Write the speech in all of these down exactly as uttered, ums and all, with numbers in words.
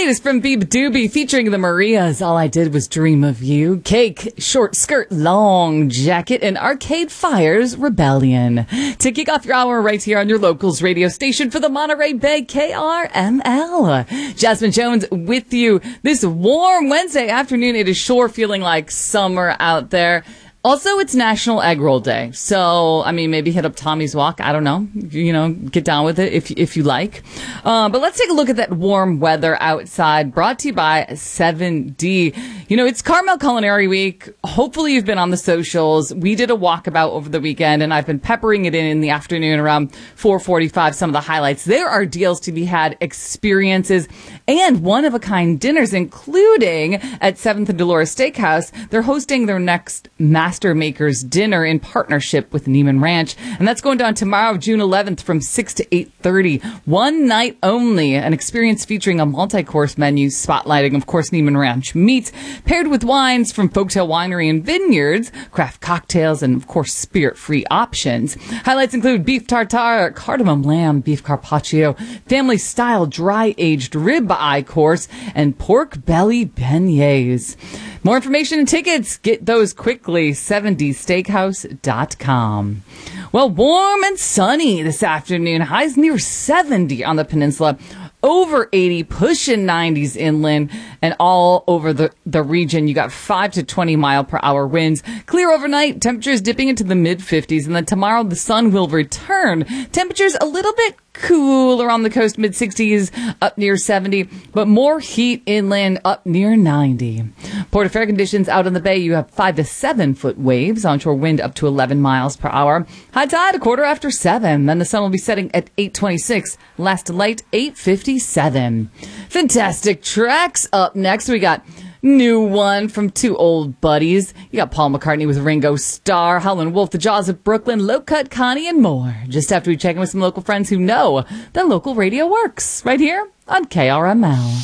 latest from Beeb Doobie featuring the Marias, All I Did Was Dream of You, Cake, Short Skirt, Long Jacket, and Arcade Fire's Rebellion. To kick off your hour right here on your locals radio station for the Monterey Bay K R M L. Jasmine Jones with you this warm Wednesday afternoon. It is sure feeling like summer out there. Also, it's National Egg Roll Day. So, I mean, maybe hit up Tommy's Walk. I don't know. You know, get down with it if if you like. Uh, but let's take a look at that warm weather outside, brought to you by seven D. You know, it's Carmel Culinary Week. Hopefully you've been on the socials. We did a walkabout over the weekend, and I've been peppering it in in the afternoon around four forty-five, some of the highlights. There are deals to be had, experiences, and one-of-a-kind dinners, including at seventh and Dolores Steakhouse. They're hosting their next Master Master Makers Dinner in partnership with Neiman Ranch. And that's going down tomorrow, June eleventh from six to eight thirty. One night only. An experience featuring a multi-course menu spotlighting, of course, Neiman Ranch meats, paired with wines from Folktail Winery and Vineyards, craft cocktails, and, of course, spirit-free options. Highlights include beef tartare, cardamom lamb, beef carpaccio, family-style dry-aged rib-eye course, and pork belly beignets. More information and tickets, get those quickly, seventy steakhouse dot com. Well, warm and sunny this afternoon. Highs near seventy on the peninsula. Over eighty, pushing nineties inland, and all over the, the region. You got five to twenty mile per hour winds. Clear overnight, temperatures dipping into the mid fifties, and then tomorrow the sun will return. Temperatures a little bit cool around the coast, mid sixties, up near seventy, but more heat inland, up near ninety. Port of fair conditions out on the bay, you have five to seven foot waves, onshore wind up to eleven miles per hour. High tide a quarter after seven, then the sun will be setting at eight twenty-six. Last light, eight fifty-seven. Fantastic tracks up next. We got new one from two old buddies. You got Paul McCartney with Ringo Starr, Howlin' Wolf, The Jaws of Brooklyn, Low Cut Connie, and more. Just after we check in with some local friends who know that local radio works. Right here on K R M L.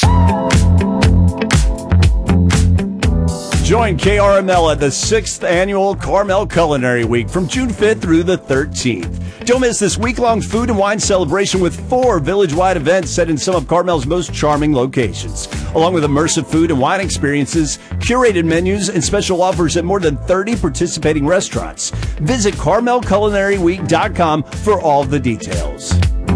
Join K R M L at the sixth Annual Carmel Culinary Week from June fifth through the thirteenth. Don't miss this week-long food and wine celebration with four village-wide events set in some of Carmel's most charming locations, along with immersive food and wine experiences, curated menus, and special offers at more than thirty participating restaurants. Visit carmel culinary week dot com for all the details.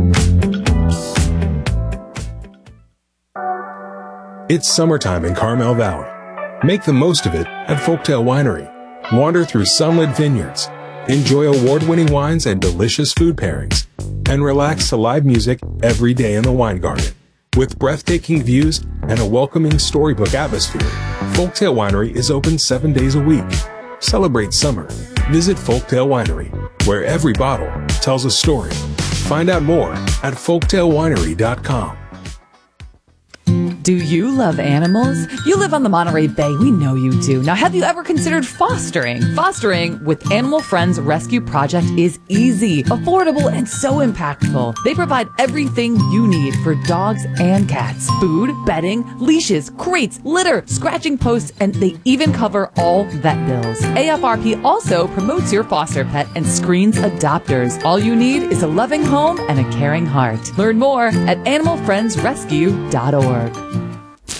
It's summertime in Carmel Valley. Make the most of it at Folktail Winery. Wander through sunlit vineyards, enjoy award-winning wines and delicious food pairings, and relax to live music every day in the wine garden. With breathtaking views and a welcoming storybook atmosphere, Folktail Winery is open seven days a week. Celebrate summer. Visit Folktail Winery, where every bottle tells a story. Find out more at folktail winery dot com. Do you love animals? You live on the Monterey Bay. We know you do. Now, have you ever considered fostering? Fostering with Animal Friends Rescue Project is easy, affordable, and so impactful. They provide everything you need for dogs and cats. Food, bedding, leashes, crates, litter, scratching posts, and they even cover all vet bills. A F R P also promotes your foster pet and screens adopters. All you need is a loving home and a caring heart. Learn more at animal friends rescue dot org.